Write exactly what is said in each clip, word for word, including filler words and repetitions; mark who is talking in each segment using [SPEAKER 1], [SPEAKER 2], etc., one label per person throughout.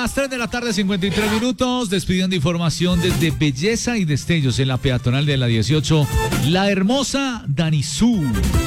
[SPEAKER 1] las tres de la tarde, cincuenta y tres minutos, despidiendo información desde Belleza y Destellos en la peatonal de la dieciocho, la hermosa Danisú.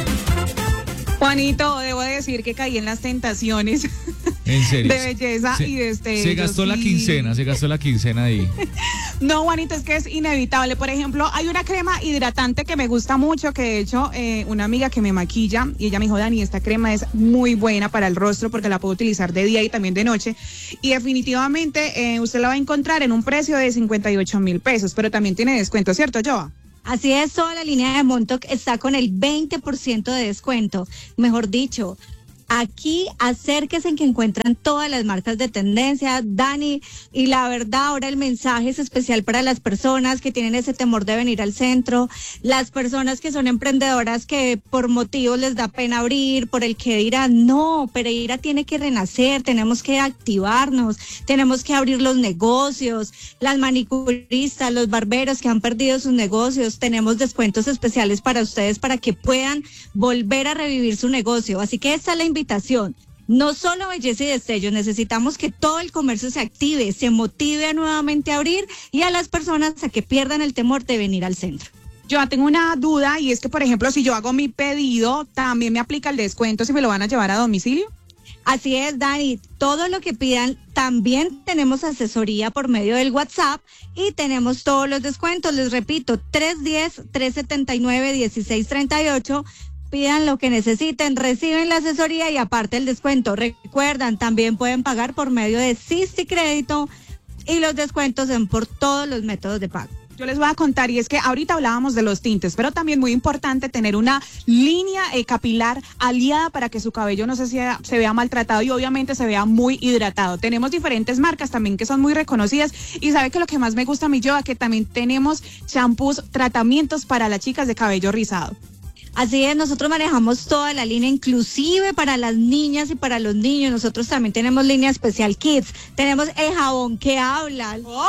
[SPEAKER 2] Juanito, debo decir que caí en las tentaciones.
[SPEAKER 1] ¿En serio?
[SPEAKER 2] De belleza
[SPEAKER 1] se,
[SPEAKER 2] y de este.
[SPEAKER 1] Se gastó la quincena, se gastó la quincena ahí.
[SPEAKER 2] No, Juanito, es que es inevitable. Por ejemplo, hay una crema hidratante que me gusta mucho, que de hecho, eh, una amiga que me maquilla, y ella me dijo, Dani, esta crema es muy buena para el rostro porque la puedo utilizar de día y también de noche. Y definitivamente eh, usted la va a encontrar en un precio de cincuenta y ocho mil pesos, pero también tiene descuento, ¿cierto, Joa?
[SPEAKER 3] Así es, toda la línea de Montauk está con el veinte por ciento de descuento. Mejor dicho, aquí acérquense en que encuentran todas las marcas de tendencia, Dani, y la verdad ahora el mensaje es especial para las personas que tienen ese temor de venir al centro, las personas que son emprendedoras que por motivos les da pena abrir, por el que dirán, no, Pereira tiene que renacer, tenemos que activarnos, tenemos que abrir los negocios, las manicuristas, los barberos que han perdido sus negocios, tenemos descuentos especiales para ustedes para que puedan volver a revivir su negocio, así que esta es la invitación. Invitación. No solo Belleza y Destellos, necesitamos que todo el comercio se active, se motive a nuevamente a abrir y a las personas a que pierdan el temor de venir al centro.
[SPEAKER 2] Yo tengo una duda y es que, por ejemplo, si yo hago mi pedido, ¿también me aplica el descuento si me lo van a llevar a domicilio?
[SPEAKER 3] Así es, Dani, todo lo que pidan, también tenemos asesoría por medio del WhatsApp y tenemos todos los descuentos, les repito, tres uno cero, tres siete nueve, uno seis tres ocho. Pidan lo que necesiten, reciben la asesoría y aparte el descuento. Recuerdan, también pueden pagar por medio de Sisti Crédito y los descuentos son por todos los métodos de pago.
[SPEAKER 2] Yo les voy a contar, y es que ahorita hablábamos de los tintes, pero también muy importante tener una línea eh, capilar aliada para que su cabello no se, sea, se vea maltratado y obviamente se vea muy hidratado. Tenemos diferentes marcas también que son muy reconocidas y sabe que lo que más me gusta a mí, Joa, que también tenemos champús, tratamientos para las chicas de cabello rizado.
[SPEAKER 3] Así es, nosotros manejamos toda la línea, inclusive para las niñas y para los niños. Nosotros también tenemos línea especial Kids. Tenemos el jabón que habla.
[SPEAKER 2] ¿Cómo?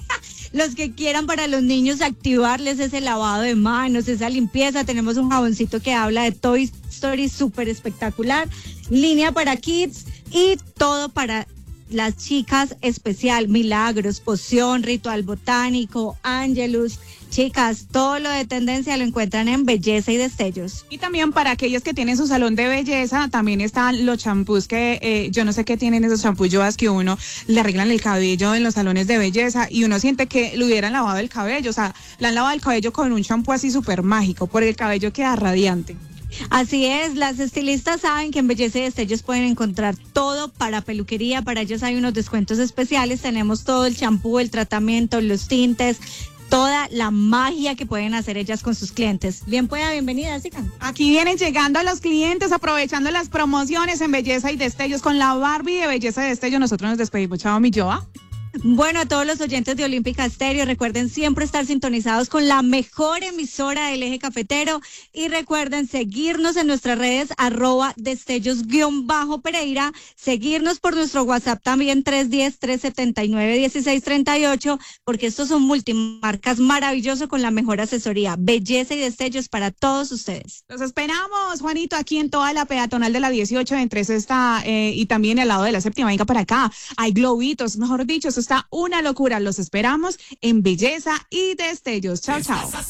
[SPEAKER 3] Los que quieran para los niños activarles ese lavado de manos, esa limpieza. Tenemos un jaboncito que habla de Toy Story, súper espectacular. Línea para Kids y todo para las chicas especial. Milagros, Poción, Ritual Botánico, Angelus. Chicas, todo lo de tendencia lo encuentran en Belleza y Destellos.
[SPEAKER 2] Y también para aquellos que tienen su salón de belleza, también están los champús que eh, yo no sé qué tienen esos champús, Joas, que uno le arreglan el cabello en los salones de belleza y uno siente que le hubieran lavado el cabello, o sea, le han lavado el cabello con un champú así súper mágico, porque el cabello queda radiante.
[SPEAKER 3] Así es, las estilistas saben que en Belleza y Destellos pueden encontrar todo para peluquería, para ellos hay unos descuentos especiales, tenemos todo el champú, el tratamiento, los tintes, toda la magia que pueden hacer ellas con sus clientes. Bien pueda, bienvenida, Sican.
[SPEAKER 2] Aquí vienen llegando los clientes, aprovechando las promociones en Belleza y Destellos con la Barbie de Belleza y Destellos. Nosotros nos despedimos, chao, mi Joa.
[SPEAKER 3] Bueno, a todos los oyentes de Olímpica Estéreo, recuerden siempre estar sintonizados con la mejor emisora del eje cafetero y recuerden seguirnos en nuestras redes arroba destellos guión bajo Pereira, seguirnos por nuestro WhatsApp también tres uno cero, tres siete nueve, uno seis tres ocho, porque estos son multimarcas maravillosos con la mejor asesoría, Belleza y Destellos para todos ustedes.
[SPEAKER 2] Los esperamos, Juanito, aquí en toda la peatonal de la dieciocho, entre esta eh, y también al lado de la séptima. Venga para acá, hay globitos, mejor dicho, eso está una locura. Los esperamos en Belleza y Destellos. Chao, chao.